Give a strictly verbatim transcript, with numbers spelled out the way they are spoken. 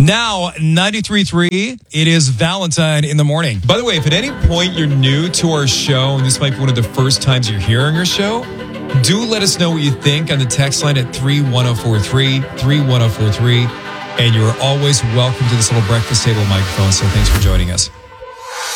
Now, ninety-three point three, it is Valentine in the morning. By the way, if at any point you're new to our show, and this might be one of the first times you're hearing our show, do let us know what you think on the text line at three one zero four three, three one zero four three. And you're always welcome to this little breakfast table microphone, so thanks for joining us.